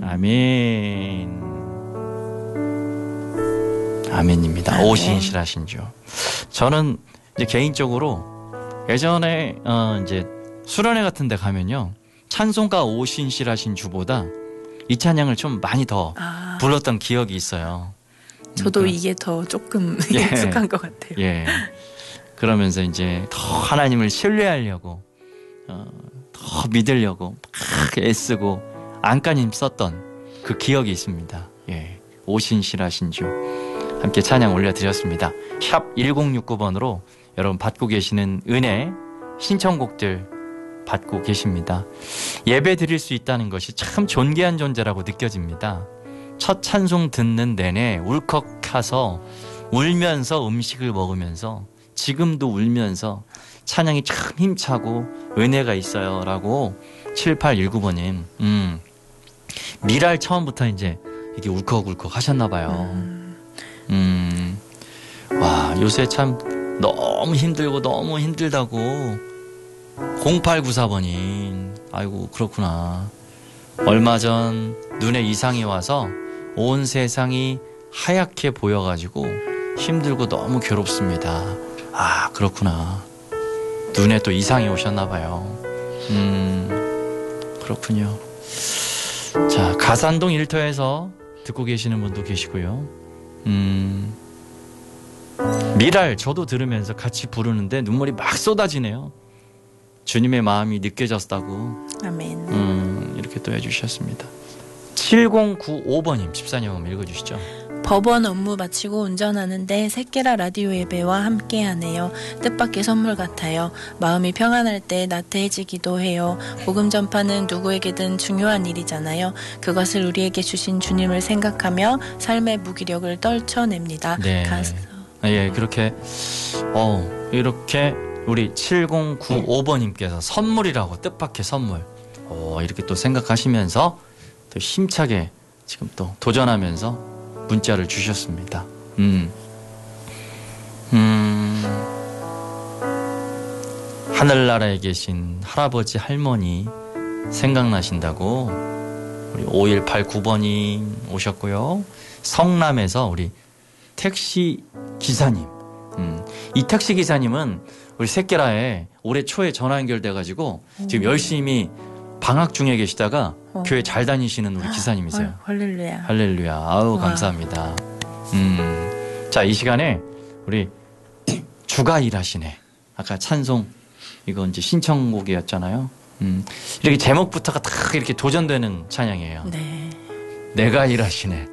아멘. 아멘입니다. 아멘. 오신실하신 주. 저는 이제 개인적으로 예전에 이제 수련회 같은 데 가면요. 찬송가 오신실하신 주보다 이 찬양을 좀 많이 더 불렀던 기억이 있어요. 저도 그러니까, 이게 더 조금 예. 익숙한 것 같아요. 예. 그러면서 이제 더 하나님을 신뢰하려고 더 믿으려고 막 애쓰고 안간힘 썼던 그 기억이 있습니다. 예. 오신실하신 주 함께 찬양 올려드렸습니다. 샵 1069번으로 여러분 받고 계시는 은혜 신청곡들 받고 계십니다. 예배 드릴 수 있다는 것이 참 존귀한 존재라고 느껴집니다. 첫 찬송 듣는 내내 울컥해서 울면서 음식을 먹으면서 지금도 울면서 찬양이 참 힘차고 은혜가 있어요 라고 7819번님 미랄 처음부터 이제 이게 울컥울컥 하셨나 봐요. 와 요새 참 너무 힘들고 너무 힘들다고 0894번님 아이고 그렇구나. 얼마 전 눈에 이상이 와서 온 세상이 하얗게 보여가지고 힘들고 너무 괴롭습니다. 아 그렇구나. 눈에 또 이상이 오셨나 봐요. 그렇군요. 자 가산동 일터에서 듣고 계시는 분도 계시고요. 미랄 저도 들으면서 같이 부르는데 눈물이 막 쏟아지네요. 주님의 마음이 느껴졌다고 아멘. 이렇게 또 해주셨습니다. 7095번님 집사님 읽어주시죠. 법원 업무 마치고 운전하는데 새끼라 라디오 예배와 함께하네요. 뜻밖의 선물 같아요. 마음이 평안할 때 나태해지기도 해요. 복음 전파는 누구에게든 중요한 일이잖아요. 그것을 우리에게 주신 주님을 생각하며 삶의 무기력을 떨쳐냅니다. 네. 예, 그렇게 이렇게 우리 7095번님께서 선물이라고 뜻밖의 선물 이렇게 또 생각하시면서 또 힘차게 지금 또 도전하면서 문자를 주셨습니다. 하늘나라에 계신 할아버지 할머니 생각나신다고 우리 5189번님 오셨고요. 성남에서 우리 택시 기사님 이 택시 기사님은 우리 새끼라에 올해 초에 전화 연결돼가지고 지금 열심히 방학 중에 계시다가 교회 잘 다니시는 우리 기사님이세요. 할렐루야. 할렐루야. 아우 감사합니다. 자, 이 시간에 우리 주가 일하시네. 아까 찬송 이거 이제 신청곡이었잖아요. 이렇게 제목부터가 다 이렇게 도전되는 찬양이에요. 네. 내가 일하시네.